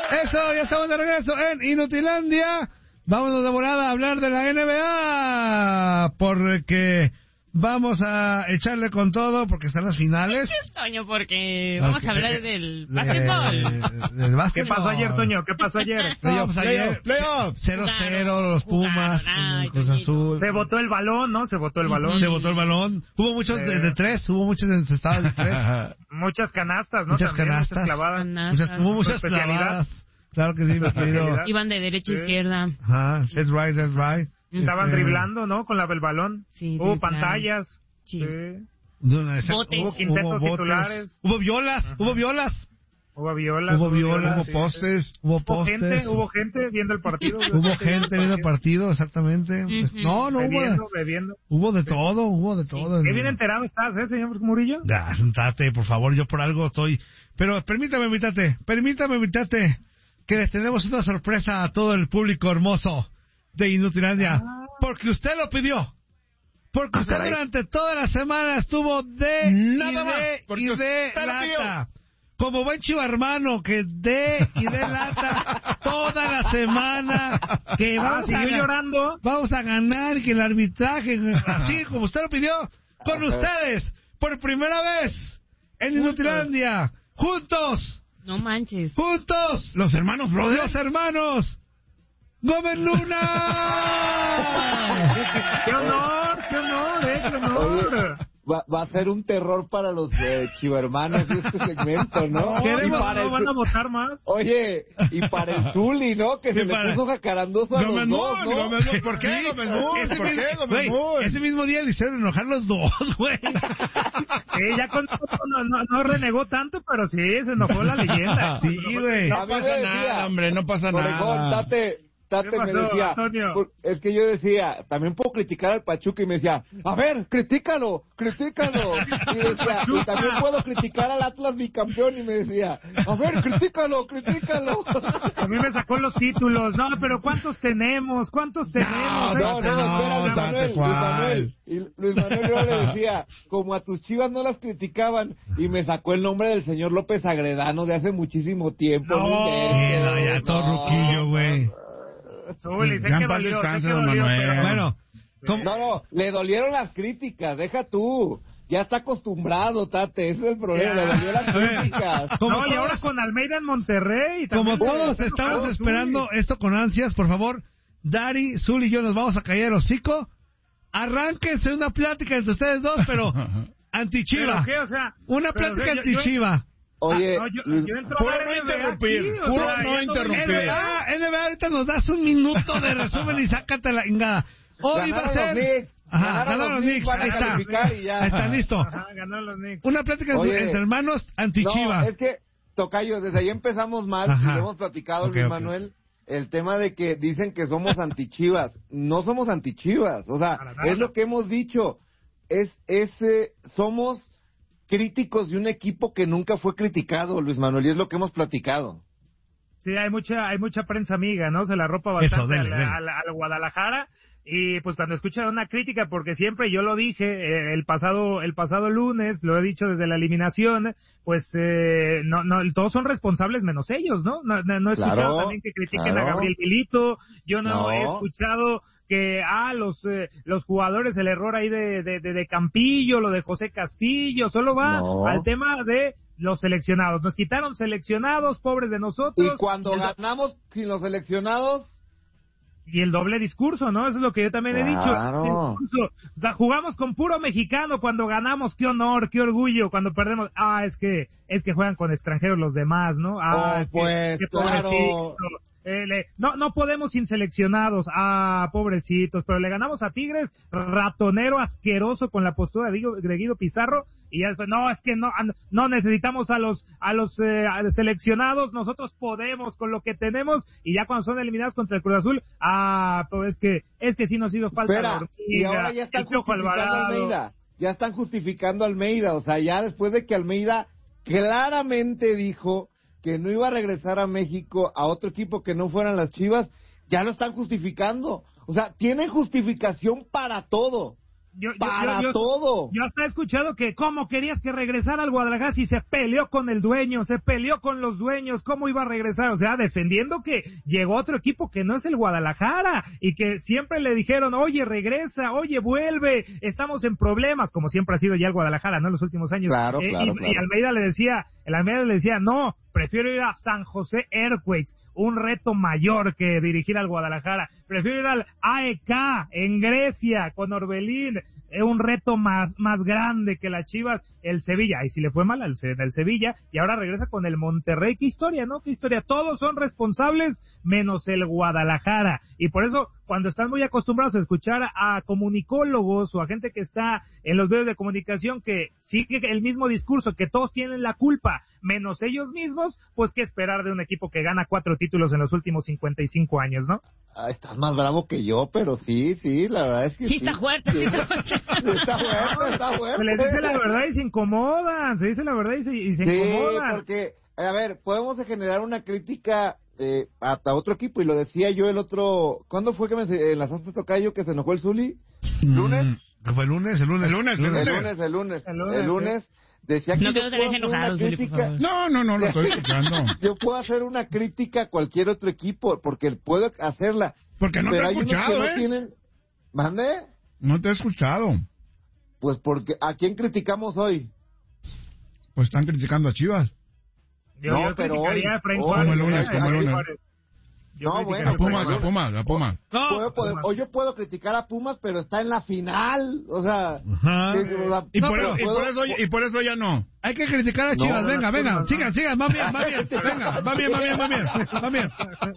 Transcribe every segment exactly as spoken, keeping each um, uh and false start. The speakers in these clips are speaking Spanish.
Eso, ya estamos de regreso en Inutilandia. Vámonos de volada a hablar de la N B A, porque vamos a echarle con todo, porque están las finales. Toño, porque vamos a hablar del básquetbol. De, del básquetbol. ¿Qué pasó ayer, Toño? ¿Qué pasó ayer? Playoffs ayer. Playoffs. cero cero los Pumas con el Cruz Azul. Se botó el balón, ¿no? Se botó el balón. Se botó el balón. Hubo muchos de, de tres, hubo muchos encestados de tres. Muchas canastas, ¿no? Muchas También, canastas. Muchas clavadas. Muchas, hubo muchas clavadas. Claro que sí, mi querido. Iban de derecha a Sí. izquierda. Ajá, that's right, that's right. Estaban Este, driblando, ¿no? Con la del balón. Sí, Hubo driblar. pantallas. Sí. Sí. de una- esa- Botes. Hubo, Hubo quintetos hubo botes. titulares. Hubo violas, Ajá. hubo violas. Hubo violas. Hubo violas, Hubo sí. postes. Hubo Hubo postes. gente, hubo gente viendo el partido. Hubo gente viendo el partido, exactamente. Pues, Ujú. no, no hubo. Bebiendo, bebiendo. Hubo de todo, hubo de todo. Qué bien enterado estás, ¿eh, señor Murillo? Ya, sentate, por favor, yo por algo estoy. Pero permítame, invítate, permítame, invítate, que les tenemos una sorpresa a todo el público hermoso de Inutilandia. Ah. Porque usted lo pidió. Porque Ah, usted caray. durante toda la semana estuvo de Nada y más, de, porque y de usted lo pidió. lata. Como buen chivo hermano, que de y de lata toda la semana. Que Ah, vamos, a, siguió ga- llorando. vamos a ganar y que el arbitraje, así como usted lo pidió, con ustedes, por primera vez, en Inutilandia, juntos, No manches. juntos, Los hermanos Brothers. los hermanos, Gómez Luna. ¡Qué honor! ¡Qué honor, eh! ¡Qué honor! Va, va a ser un terror para los eh, chivermanos este segmento, ¿no? No, Y queremos- para no el- van a votar más. Oye, y para el Zuli, ¿no? Que Sí, se le para- puso jacarandoso a Gómez los dos, Moon, ¿no? Gómez Moon. ¿Por qué Sí, Gómez Moon? ese ¿Por mismo- qué Gómez güey, Moon? ese mismo día le hicieron enojar los dos, güey. Sí, ya con no, no, no renegó tanto, pero sí, se enojó la leyenda. Sí, güey. A No mí me pasa decía, nada, hombre, no pasa Orejón, nada. Tate, Tate ¿Qué me pasó, decía, Antonio? por- es que yo decía, también puedo criticar al Pachuca, y me decía, a ver, critícalo, critícalo. Y decía, y también puedo criticar al Atlas bicampeón, y me decía, a ver, critícalo, critícalo. A mí me sacó los títulos. No, pero ¿cuántos tenemos? ¿Cuántos tenemos? No, no, Tate, no, no, espera, Luis Tate, Manuel, Luis ¿cuál? Manuel. Y Luis Manuel yo le decía, como a tus Chivas no las criticaban, y me sacó el nombre del señor López Agredano de hace muchísimo tiempo. No, inventes, no, ya todo no, ruquillo, güey. Zuli, sé Ya en que paz dolió, sé descanse, que don dolió, Manuel. pero- Bueno, ¿cómo? No, no, le dolieron las críticas, deja tú. Ya está acostumbrado, Tate, ese es el problema, Ya. le dolió las A ver. críticas. Como No, y todos- ahora con Almeida en Monterrey. Como también- todos estamos Zuli. esperando esto con ansias, por favor, Dari, Zul y yo nos vamos a callar el hocico. Arránquense una plática entre ustedes dos, pero ¿Pero anti-Chiva. qué? O sea, Una pero, o sea, plática yo- yo- anti-Chiva. Oye, No, yo, Luis- yo entro Puro a ver no N B A interrumpir, aquí, o puro sea, no ya interrumpir. N B A, N B A, ahorita nos das un minuto de resumen y sácate la ingada. Hoy va a ganaron ser... los Knicks, Ajá, ganaron ganaron los los Knicks, van a ahí está. calificar y ya. Ahí está, listo. Ajá, ganaron los Knicks. Una plática entre- Oye. entre hermanos anti-Chiva. No, es que, Tocayo, desde ahí empezamos mal, Ajá. y lo hemos platicado, Ok, Luis ok. Manuel, el tema de que dicen que somos antichivas. No somos antichivas, o sea, Para nada. es lo que hemos dicho. Es, es, eh, somos críticos de un equipo que nunca fue criticado, Luis Manuel, y es lo que hemos platicado. Sí, hay mucha, hay mucha prensa amiga, ¿no? Se la ropa Eso, bastante dele, a, dele. la, a la- a la Guadalajara. Y pues cuando escuchan una crítica, porque siempre yo lo dije eh, el pasado el pasado lunes, lo he dicho desde la eliminación, pues eh, no no todos son responsables menos ellos, ¿no? No, no, no he escuchado Claro, también que critiquen claro. a Gabriel Milito, yo no, No. he escuchado que ah los eh, los jugadores el error ahí de, de, de, de Campillo, lo de José Castillo, solo va No. al tema de los seleccionados. Nos quitaron seleccionados, pobres de nosotros. Y cuando El- ganamos sin los seleccionados, y el doble discurso, ¿no? Eso es lo que yo también he dicho. Claro. El discurso. O sea, jugamos con puro mexicano cuando ganamos, qué honor, qué orgullo. Cuando perdemos, ah, es que es que juegan con extranjeros los demás, ¿no? Ah, Oh, es que- pues, qué claro. pobrecito. Eh, le- no, no podemos sin seleccionados. Ah, pobrecitos. Pero le ganamos a Tigres, ratonero asqueroso con la postura de Guido, de Guido Pizarro. Y ya después, no, es que no, ah, no necesitamos a los, a los eh, a los seleccionados. Nosotros podemos con lo que tenemos. Y ya cuando son eliminados contra el Cruz Azul, ah, pues es que, es que sí nos hizo falta la espera, hormiga, y ahora ya están el Piojo justificando a Alvarado. Almeida. Ya están justificando a Almeida. O sea, ya después de que Almeida claramente dijo que no iba a regresar a México a otro equipo que no fueran las Chivas, ya lo están justificando. O sea, tienen justificación para todo. Yo, yo, para yo, yo, todo. Yo hasta he escuchado que cómo querías que regresara al Guadalajara si se peleó con el dueño, se peleó con los dueños, cómo iba a regresar, o sea, defendiendo que llegó otro equipo que no es el Guadalajara y que siempre le dijeron, oye, regresa, oye, vuelve, estamos en problemas, como siempre ha sido ya el Guadalajara, ¿no? En los últimos años. Claro, eh, claro, y, claro. y Almeida le decía, el Almeida le decía, no, prefiero ir a San José Earthquakes, un reto mayor que dirigir al Guadalajara. Prefiero ir al A E K en Grecia con Orbelín, es un reto más más grande que las Chivas, el Sevilla. Y si le fue mal al del Sevilla y ahora regresa con el Monterrey. Qué historia, ¿no? Qué historia. Todos son responsables menos el Guadalajara. Y por eso, cuando están muy acostumbrados a escuchar a comunicólogos o a gente que está en los medios de comunicación que sigue el mismo discurso, que todos tienen la culpa, menos ellos mismos, pues qué esperar de un equipo que gana cuatro títulos en los últimos cincuenta y cinco años, ¿no? Ah, estás más bravo que yo, pero sí, sí, la verdad es que Sí, sí. está fuerte, sí está fuerte. Está fuerte, está fuerte. Se les dice la verdad y se incomodan, se dice la verdad y se, y se Sí, incomodan. porque, a ver, podemos generar una crítica eh, hasta otro equipo, y lo decía yo el otro... ¿Cuándo fue que me enlazaste, tocayo, que se enojó el Zuli? ¿Lunes? Mm, ¿Fue el lunes? El lunes. El lunes, el El lunes. lunes, el lunes. El lunes, El lunes decía que No yo creo que puedo te hacer una enojado, Zuli, por crítica... favor. No, no, no, lo estoy escuchando. Yo puedo hacer una crítica a cualquier otro equipo, porque puedo hacerla. Porque no te pero he hay unos escuchado, que ¿eh? no tienen... ¿Mande? No te he escuchado. Pues porque... ¿A quién criticamos hoy? Pues están criticando a Chivas. Yo, No, yo pero criticaría hoy- a Frank hoy- Juárez, Como el lunes, ¿eh? como el A lunes. Juárez. Yo No, criticaría bueno, A Pumas, pero- a Pumas, a Pumas. Puedo- puedo- o yo puedo criticar a Pumas, pero está en la final. O sea... Ajá. que- o sea, Y, No, por, pero y, puedo- por eso, y por eso ya no. Hay que criticar a No, Chivas. no, venga, no, venga. no, no. Sigan, sigan. Va bien, va bien. Venga, va bien, va bien, va bien. Va bien.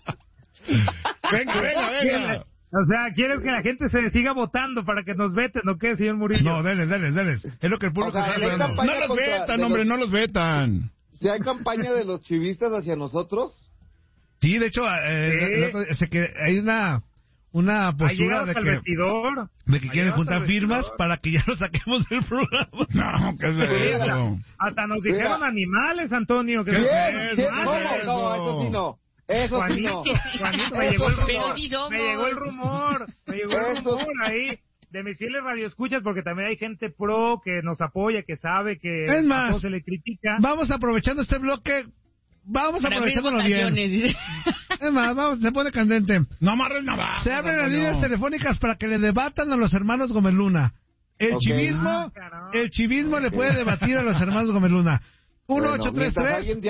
Venga, venga, venga. O sea, ¿quieres que la gente se siga votando para que nos veten o qué, señor Murillo? No, denles, denles, denles. Es lo que el público O sea, está le esperando. campaña No los contra- vetan, de hombre, los- no los vetan. Si hay campaña de los chivistas hacia nosotros, Sí, de hecho, eh, Sí. el otro- se que hay una una Ahí postura llegamos de al que, vestidor. de que Ahí quieren llegamos juntar al firmas vestidor. para que ya lo saquemos del programa. No, ¿qué es eso? Hasta nos Mira. dijeron animales, Antonio. Que ¿Qué no- bien, es bien, eso? ¿cómo? ¿Qué es No, eso? eso sí no. Eso sí no. Juanito, Juanito, me Eso llegó el sí rumor. Pero sí somos. Me llegó el rumor. Me llegó el Eso- rumor ahí. De mis fieles radioescuchas, porque también hay gente pro que nos apoya, que sabe que Es más, a todos se le critica. Vamos aprovechando este bloque. Vamos Para abrir aprovechándolo bien. votaciones, dice. Es más, vamos, se pone candente. No amarres navajas. Se abren las Antonio. líneas telefónicas para que le debatan a los hermanos Gómez Luna. El Ok. chivismo, Ah, caramba. el chivismo le puede debatir a los hermanos Gómez Luna. uno Bueno, ocho tres mientras tres alguien